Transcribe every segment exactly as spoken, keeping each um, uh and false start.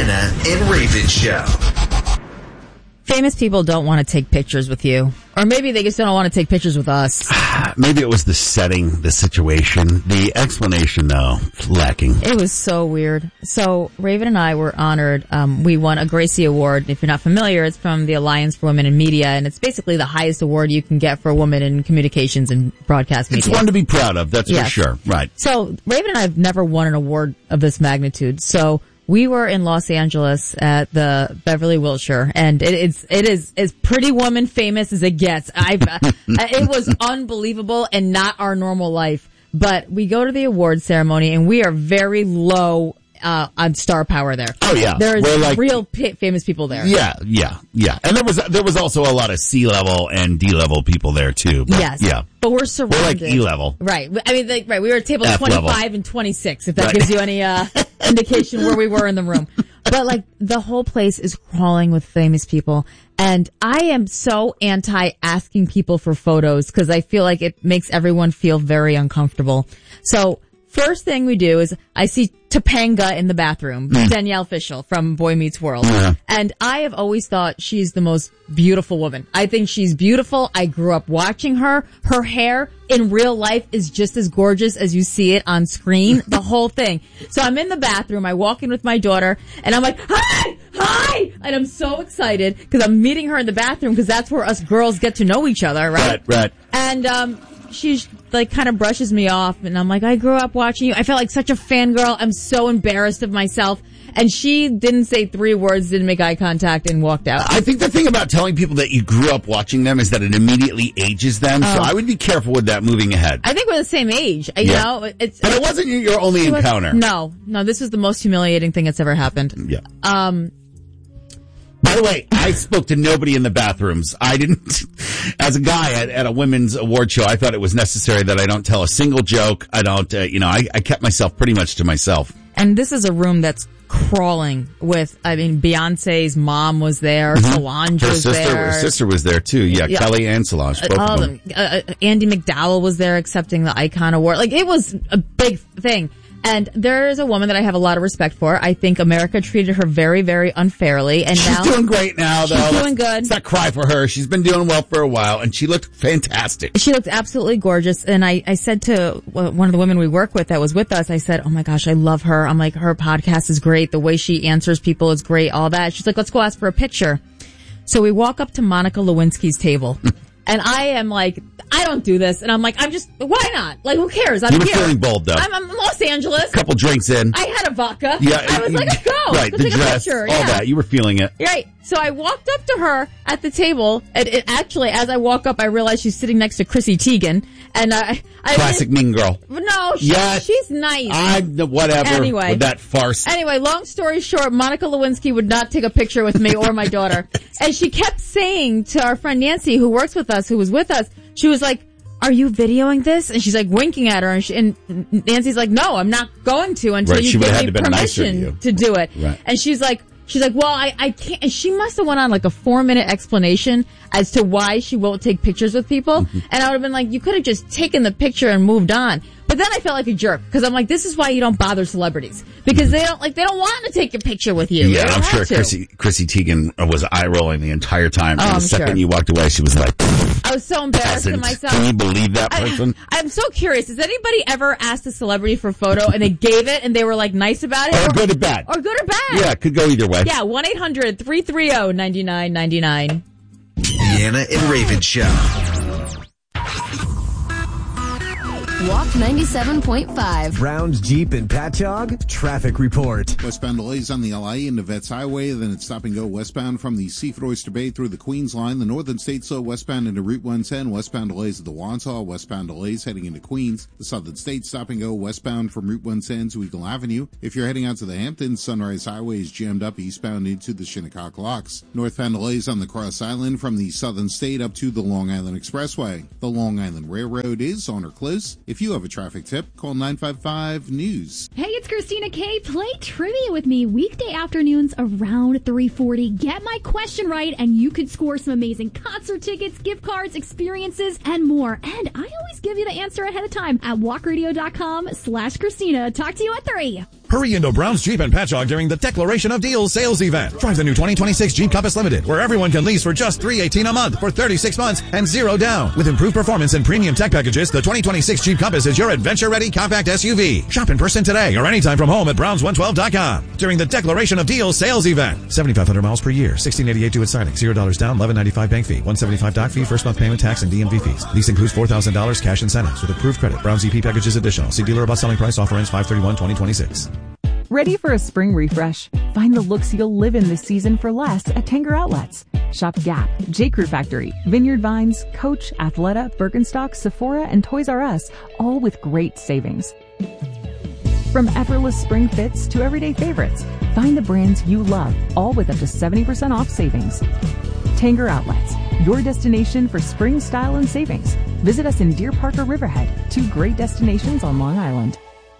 Deanna and Raven Show. Famous people don't want to take pictures with you. Or maybe they just don't want to take pictures with us. Maybe it was the setting, the situation. The explanation, though, lacking. It was so weird. So Raven and I were honored. Um, we won a Gracie Award. If you're not familiar, it's from the Alliance for Women in Media, and it's basically the highest award you can get for a woman in communications and broadcast media. It's one to be proud of, that's yes. for sure. Right. So Raven and I have never won an award of this magnitude. So we were in Los Angeles at the Beverly Wilshire, and it, it's it is as pretty woman famous as it gets. I've uh, it was unbelievable and not our normal life. But we go to the award ceremony, and we are very low uh on star power there. Oh yeah, there's like, real p- famous people there. Yeah, yeah, yeah. And there was there was also a lot of C level and D level people there too. But, yes, yeah. But we're surrounded. We're like E level, right? I mean, like, right. We were at table F twenty-five level. and twenty-six. If that right. gives you any uh indication where we were in the room. But like the whole place is crawling with famous people. And I am so anti asking people for photos because I feel like it makes everyone feel very uncomfortable. So first thing we do is I see Topanga in the bathroom, mm. Danielle Fishel from Boy Meets World. Yeah. And I have always thought she's the most beautiful woman. I think she's beautiful. I grew up watching her. Her hair in real life is just as gorgeous as you see it on screen, the whole thing. So I'm in the bathroom. I walk in with my daughter and I'm like, hi, hi. And I'm so excited because I'm meeting her in the bathroom because that's where us girls get to know each other, right? Right, right. And, um, she's like kind of brushes me off and I'm like, I grew up watching you. I felt like such a fangirl. I'm so embarrassed of myself. And she didn't say three words, didn't make eye contact, and walked out. I think the thing about telling people that you grew up watching them is that it immediately ages them. Oh. So I would be careful with that moving ahead. I think we're the same age. You yeah. know, it's, but it wasn't your only encounter. Was, no, no, this was the most humiliating thing that's ever happened. Yeah. Um, By the way, I spoke to nobody in the bathrooms. I didn't, as a guy at, at a women's award show, I thought it was necessary that I don't tell a single joke. I don't, uh, you know, I, I kept myself pretty much to myself. And this is a room that's crawling with, I mean, Beyonce's mom was there, mm-hmm. Solange her was sister, there. Her sister was there too. Yeah, yeah. Kelly and Solange, both uh, of them. Uh, Andy McDowell was there accepting the Icon Award. Like, it was a big thing. And there is a woman that I have a lot of respect for. I think America treated her very, very unfairly. And she's now doing great now, though. She's doing let's, good. Let's not cry for her. She's been doing well for a while, and she looked fantastic. She looked absolutely gorgeous. And I, I said to one of the women we work with that was with us, I said, oh my gosh, I love her. I'm like, her podcast is great. The way she answers people is great, all that. She's like, let's go ask for a picture. So we walk up to Monica Lewinsky's table. And I am like, I don't do this. And I'm like, I'm just, why not? Like, who cares? I'm you were here. feeling bold, though. I'm, I'm in Los Angeles. A couple drinks in. I had a vodka. Yeah. I was like, let's go. Right, let's the take dress, a picture. all yeah. that. You were feeling it. Right. So I walked up to her at the table, and it, actually, as I walk up, I realized she's sitting next to Chrissy Teigen. And I, I Classic mean girl. No, she, yes. she's nice. I'm whatever anyway, with that farce. Anyway, long story short, Monica Lewinsky would not take a picture with me or my daughter. And she kept saying to our friend Nancy, who works with us, who was with us, she was like, are you videoing this? And she's like winking at her, and, she, and Nancy's like, no, I'm not going to until right, you she give had me to permission to, to do it. Right. And she's like, she's like, well, I, I can't. And she must have went on like a four minute explanation as to why she won't take pictures with people. Mm-hmm. And I would have been like, you could have just taken the picture and moved on. But then I felt like a jerk because I'm like, this is why you don't bother celebrities, because they don't like they don't want to take a picture with you. Yeah, I'm sure Chrissy, Chrissy Teigen was eye rolling the entire time. Oh, and the I'm second sure. you walked away, she was like, I was so embarrassed peasant. of myself. Can you believe that person? I, I'm so curious. Has anybody ever asked a celebrity for a photo and they gave it and they were like nice about it? Or, or good or bad. Or good or bad. Yeah, it could go either way. Yeah, one eight hundred three three zero nine nine nine nine. Deanna and Raven Show. Walk ninety-seven point five. Browns Jeep and Patchogue traffic report. Westbound delays on the L I into Vets Highway, then it's stop and go westbound from the Seaford Oyster Bay through the Queens line. The Northern States slow westbound into Route one ten. Westbound delays at the Wanshaw. Westbound delays heading into Queens. The Southern States stop and go westbound from Route one ten to Eagle Avenue. If you're heading out to the Hamptons, Sunrise Highway is jammed up eastbound into the Shinnecock Locks. Northbound delays on the Cross Island from the Southern State up to the Long Island Expressway. The Long Island Railroad is on or close. If you have a traffic tip, call nine five five news. Hey, it's Christina K. Play trivia with me weekday afternoons around three forty. Get my question right, and you could score some amazing concert tickets, gift cards, experiences, and more. And I always give you the answer ahead of time at walkradio.com slash Christina. Talk to you at three. Hurry into Brown's Jeep and Patchogue during the Declaration of Deals sales event. Drive the new twenty twenty-six Jeep Compass Limited, where everyone can lease for just three hundred eighteen dollars a month for thirty-six months and zero down. With improved performance and premium tech packages, the twenty twenty-six Jeep Compass is your adventure-ready compact S U V. Shop in person today or anytime from home at browns one twelve dot com during the Declaration of Deals sales event. seventy-five hundred miles per year, sixteen eighty-eight due at signing, zero dollars down, eleven ninety-five bank fee, one seventy-five doc fee, first month payment, tax, and D M V fees. Lease includes four thousand dollars cash incentives with approved credit. Brown's E P packages additional. See dealer about selling price. Offer ends five thirty-one twenty twenty-six. Ready for a spring refresh? Find the looks you'll live in this season for less at Tanger Outlets. Shop Gap, J. Crew Factory, Vineyard Vines, Coach, Athleta, Birkenstock, Sephora, and Toys R Us, all with great savings. From effortless spring fits to everyday favorites, find the brands you love, all with up to seventy percent off savings. Tanger Outlets, your destination for spring style and savings. Visit us in Deer Park or Riverhead, two great destinations on Long Island.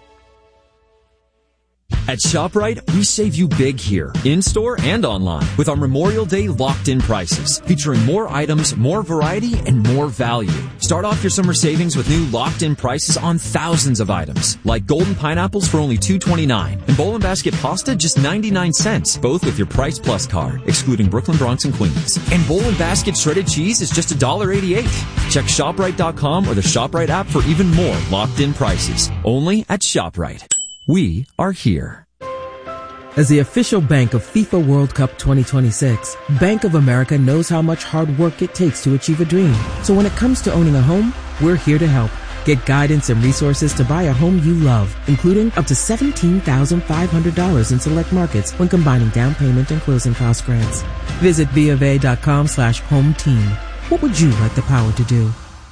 At ShopRite, we save you big here, in-store and online, with our Memorial Day locked-in prices, featuring more items, more variety, and more value. Start off your summer savings with new locked-in prices on thousands of items, like golden pineapples for only two dollars and twenty-nine cents, and Bowl and Basket pasta just ninety-nine cents, both with your Price Plus card, excluding Brooklyn, Bronx, and Queens. And Bowl and Basket shredded cheese is just one dollar and eighty-eight cents. Check ShopRite dot com or the ShopRite app for even more locked-in prices, only at ShopRite. We are here. As the official bank of FIFA World Cup twenty twenty-six, Bank of America knows how much hard work it takes to achieve a dream. So when it comes to owning a home, we're here to help. Get guidance and resources to buy a home you love, including up to seventeen thousand five hundred dollars in select markets when combining down payment and closing cost grants. Visit BofA.com slash home team. What would you like the power to do?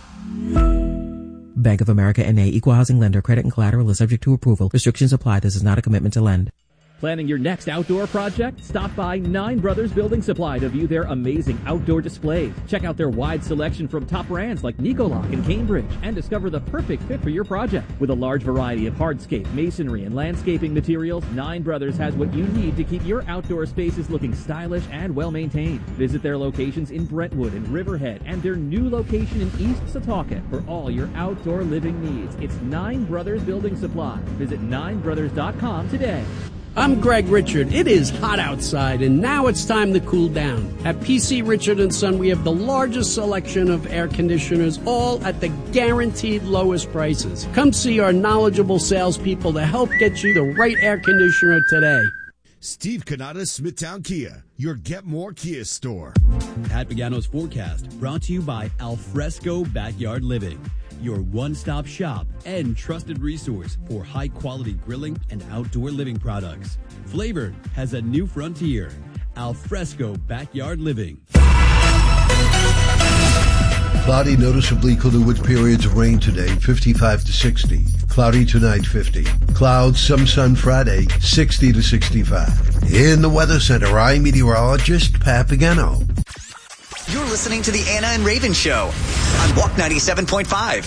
Bank of America N A, Equal Housing Lender. Credit and collateral is subject to approval. Restrictions apply. This is not a commitment to lend. Planning your next outdoor project? Stop by Nine Brothers Building Supply to view their amazing outdoor displays. Check out their wide selection from top brands like Nicoloc and Cambridge and discover the perfect fit for your project. With a large variety of hardscape, masonry, and landscaping materials, Nine Brothers has what you need to keep your outdoor spaces looking stylish and well-maintained. Visit their locations in Brentwood and Riverhead and their new location in East Setauket for all your outdoor living needs. It's Nine Brothers Building Supply. Visit nine brothers dot com today. I'm Greg Richard. It is hot outside, and now it's time to cool down. At P C Richard and Son, we have the largest selection of air conditioners, all at the guaranteed lowest prices. Come see our knowledgeable salespeople to help get you the right air conditioner today. Steve Canada, Smithtown Kia, your Get More Kia store. Pat Pagano's forecast, brought to you by Alfresco Backyard Living, your one-stop shop and trusted resource for high-quality grilling and outdoor living products. Flavored has a new frontier. Alfresco Backyard Living. Cloudy, noticeably cooler with periods of rain today, fifty-five to sixty. Cloudy tonight, fifty. Clouds, some sun Friday, sixty to sixty-five. In the Weather Center, I'm meteorologist Pat Pagano. You're listening to the Anna and Raven Show on Walk ninety-seven point five.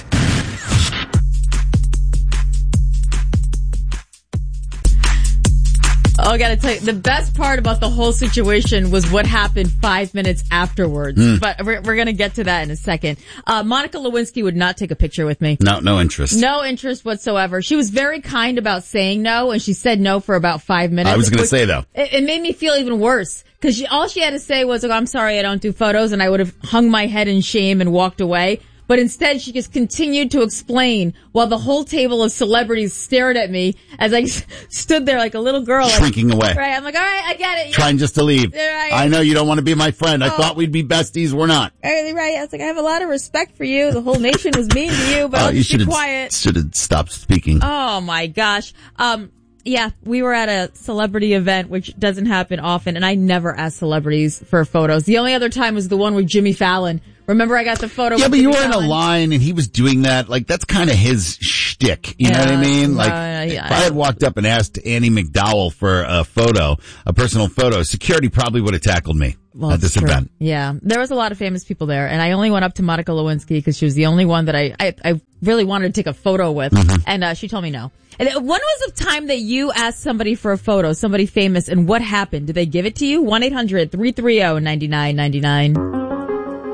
Oh, I gotta tell you, the best part about the whole situation was what happened five minutes afterwards. Mm. But we're, we're gonna get to that in a second. Uh, Monica Lewinsky would not take a picture with me. No, no interest. No interest whatsoever. She was very kind about saying no, and she said no for about five minutes. I was gonna say though. It, it made me feel even worse. Cause she, all she had to say was, oh, I'm sorry, I don't do photos, and I would have hung my head in shame and walked away. But instead, she just continued to explain while the whole table of celebrities stared at me as I stood there like a little girl. Shrinking like, away. Right, I'm like, all right, I get it. Trying just to leave. Right. I know you don't want to be my friend. I oh. thought we'd be besties. We're not. Right, right. I was like, I have a lot of respect for you. The whole nation was mean to you, but uh, I'll you just be quiet. Should have stopped speaking. Oh, my gosh. Um, yeah, we were at a celebrity event, which doesn't happen often, and I never ask celebrities for photos. The only other time was the one with Jimmy Fallon. Remember I got the photo Yeah, with but Jimmy you were Fallon? in a line and he was doing that. Like, that's kind of his shtick. You yeah, know what I mean? Like, uh, yeah, if I had walked up and asked Annie McDowell for a photo, a personal photo, security probably would have tackled me well, at this true. event. Yeah. There was a lot of famous people there, and I only went up to Monica Lewinsky because she was the only one that I, I, I really wanted to take a photo with, mm-hmm. and uh, she told me no. And when was the time that you asked somebody for a photo, somebody famous, and what happened? Did they give it to you? one eight hundred three three zero nine nine nine nine